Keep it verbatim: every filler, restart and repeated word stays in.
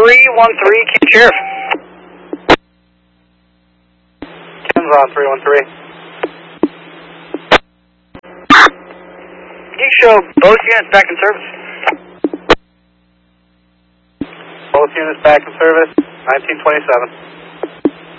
three one three, Keith Sheriff. Ken's on three one three. Can you show both units back in service? Both units back in service, nineteen twenty-seven.